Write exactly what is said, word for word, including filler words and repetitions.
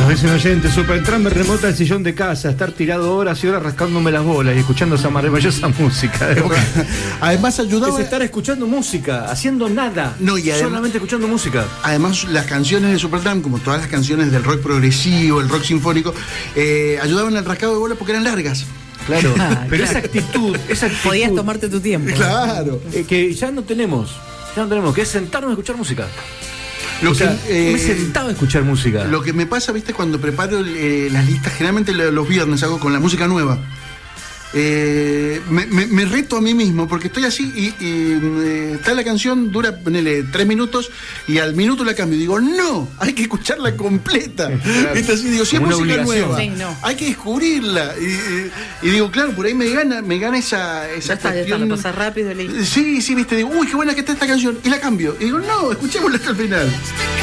Nos dice un oyente, Supertramp me remota el sillón de casa, estar tirado horas y horas rascándome las bolas y escuchando esa maravillosa música. Además ayudaba... Es estar escuchando música, haciendo nada, no, y además, solamente escuchando música. Además, las canciones de Supertramp, como todas las canciones del rock progresivo, el rock sinfónico, eh, ayudaban al rascado de bolas porque eran largas. Claro, ah, pero claro. esa actitud, esa actitud... Podías tomarte tu tiempo. Claro. Eh, que ya no tenemos, ya no tenemos, que es sentarnos a escuchar música. Lo o que, sea, eh, me he sentado a escuchar música. Lo que me pasa, viste, cuando preparo eh, las listas, generalmente los viernes hago con la música nueva. Eh, me, me, me reto a mí mismo porque estoy así y, y eh, está la canción, dura, ponele, tres minutos y al minuto la cambio. Digo, no, hay que escucharla completa. Claro. ¿Viste? Así, digo, si es música nueva, sí, no. hay que descubrirla. Y, y, y digo, claro, por ahí me gana, me gana esa, esa ya está, cuestión. Ya está, me pasa rápido. Le... Sí, sí, viste, digo, uy, qué buena que está esta canción. Y la cambio. Y digo, no, escuchémosla hasta el final.